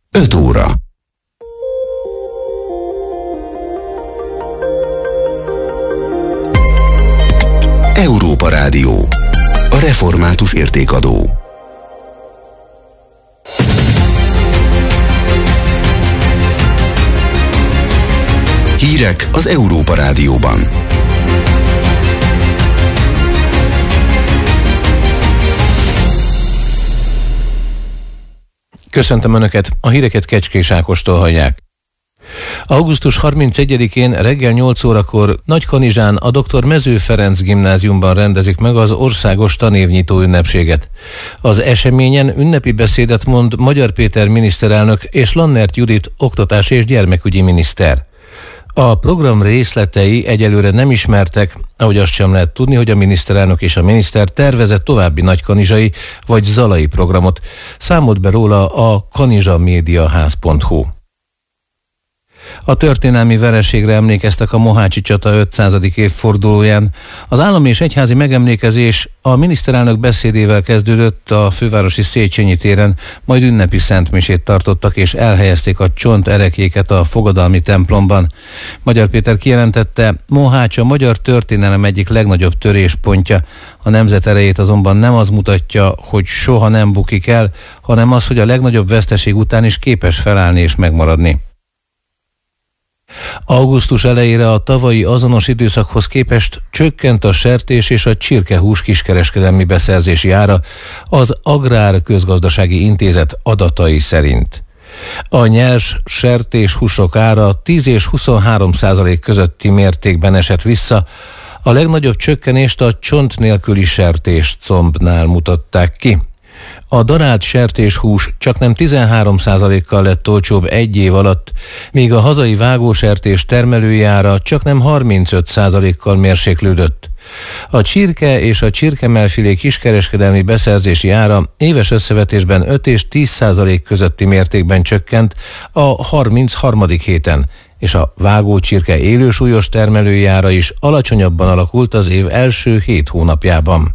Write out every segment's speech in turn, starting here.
5 óra. Európa Rádió. A református értékadó. Hírek az Európa Rádióban. Köszöntöm Önöket, a híreket Kecskés Ákostól hallják. Augusztus 31-én reggel 8 órakor Nagykanizsán a Dr. Mező Ferenc gimnáziumban rendezik meg az országos tanévnyitó ünnepséget. Az eseményen ünnepi beszédet mond Magyar Péter miniszterelnök és Lannert Judit oktatás- és gyermekügyi miniszter. A program részletei egyelőre nem ismertek, ahogy azt sem lehet tudni, hogy a miniszterelnök és a miniszter tervezett további nagykanizsai vagy zalai programot. Számolt be róla a kanizsamediaház.hu. A történelmi vereségre emlékeztek a Mohácsi csata 500. évfordulóján. Az állami és egyházi megemlékezés a miniszterelnök beszédével kezdődött a fővárosi Széchenyi téren, majd ünnepi szentmisét tartottak és elhelyezték a csont ereklyéket a fogadalmi templomban. Magyar Péter kijelentette, Mohács a magyar történelem egyik legnagyobb töréspontja. A nemzet erejét azonban nem az mutatja, hogy soha nem bukik el, hanem az, hogy a legnagyobb veszteség után is képes felállni és megmaradni. Augusztus elejére a tavalyi azonos időszakhoz képest csökkent a sertés és a csirkehús kiskereskedelmi beszerzési ára az Agrár Közgazdasági Intézet adatai szerint. A nyers sertéshúsok ára 10 és 23% közötti mértékben esett vissza, a legnagyobb csökkenést a csont nélküli sertéscombnál mutatták ki. A darált sertéshús csaknem 13%-kal lett olcsóbb egy év alatt, míg a hazai vágósertés termelői ára csaknem 35%-kal mérséklődött. A csirke és a csirkemelfilé kiskereskedelmi beszerzési ára éves összevetésben 5 és 10% közötti mértékben csökkent a 33. héten, és a vágócsirke élősúlyos termelői ára is alacsonyabban alakult az év első 7 hónapjában.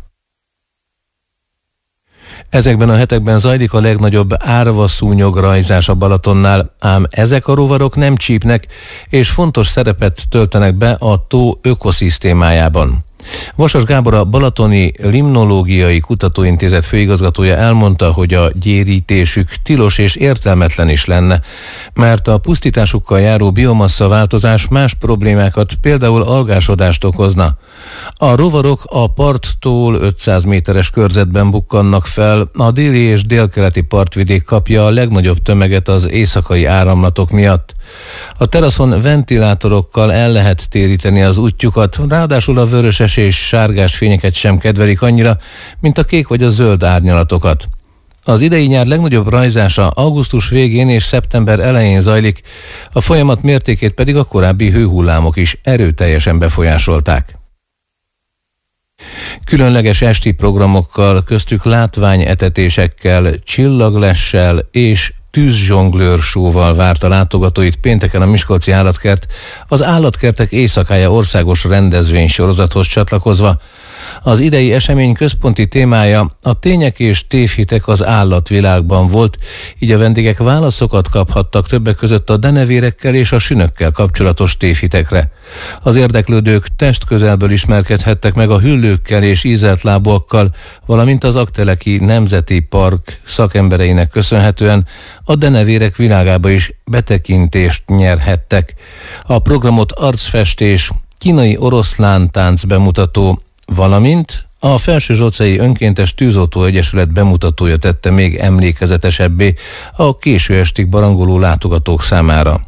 Ezekben a hetekben zajlik a legnagyobb árvaszúnyog rajzás a Balatonnál, ám ezek a rovarok nem csípnek, és fontos szerepet töltenek be a tó ökoszisztémájában. Vasas Gábor, a Balatoni Limnológiai Kutatóintézet főigazgatója elmondta, hogy a gyérítésük tilos és értelmetlen is lenne, mert a pusztításukkal járó biomassa változás más problémákat, például algásodást okozna. A rovarok a parttól 500 méteres körzetben bukkannak fel, a déli és délkeleti partvidék kapja a legnagyobb tömeget az éjszakai áramlatok miatt. A teraszon ventilátorokkal el lehet téríteni az útjukat, ráadásul a vöröses és sárgás fényeket sem kedvelik annyira, mint a kék vagy a zöld árnyalatokat. Az idei nyár legnagyobb rajzása augusztus végén és szeptember elején zajlik, a folyamat mértékét pedig a korábbi hőhullámok is erőteljesen befolyásolták. Különleges esti programokkal, köztük látványetetésekkel, csillaglessel és tűzzsonglőr show-val várta látogatóit pénteken a Miskolci Állatkert az Állatkertek éjszakája országos rendezvénysorozathoz csatlakozva. Az idei esemény központi témája a tények és tévhitek az állatvilágban volt, így a vendégek válaszokat kaphattak többek között a denevérekkel és a sünökkel kapcsolatos tévhitekre. Az érdeklődők testközelből ismerkedhettek meg a hüllőkkel és ízeltlábúakkal, valamint az Aggteleki Nemzeti Park szakembereinek köszönhetően a denevérek világába is betekintést nyerhettek. A programot arcfestés, kínai oroszlántánc bemutató, valamint a Felső-Zsocai Önkéntes Tűzoltó Egyesület bemutatója tette még emlékezetesebbé a késő estig barangoló látogatók számára.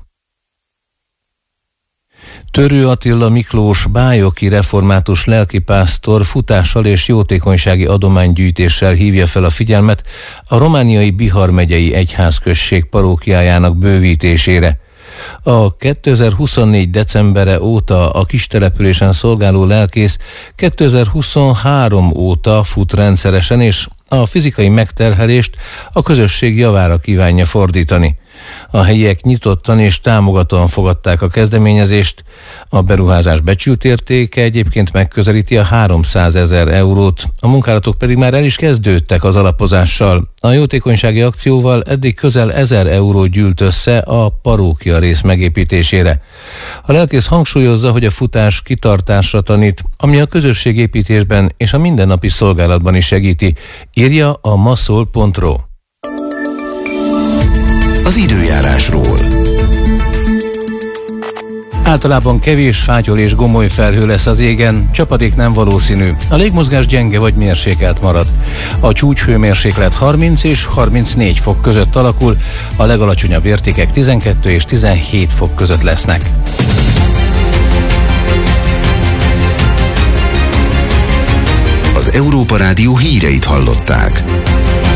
Törő Attila Miklós bájoki református lelkipásztor futással és jótékonysági adománygyűjtéssel hívja fel a figyelmet a romániai Bihar megyei egyházközség parókiájának bővítésére. A 2024. decembere óta a kistelepülésen szolgáló lelkész 2023 óta fut rendszeresen, és a fizikai megterhelést a közösség javára kívánja fordítani. A helyiek nyitottan és támogatóan fogadták a kezdeményezést. A beruházás becsült értéke egyébként megközelíti a 300 000 eurót, a munkálatok pedig már el is kezdődtek az alapozással. A jótékonysági akcióval eddig közel 1000 euró gyűlt össze a parókia rész megépítésére. A lelkész hangsúlyozza, hogy a futás kitartásra tanít, ami a közösségépítésben és a mindennapi szolgálatban is segíti, írja a maszol.ro. Az időjárásról. Általában kevés fátyol és gomoly felhő lesz az égen, csapadék nem valószínű. A légmozgás gyenge vagy mérsékelt marad. A csúcshőmérséklet 30 és 34 fok között alakul, a legalacsonyabb értékek 12 és 17 fok között lesznek. Az Európa Rádió híreit hallották.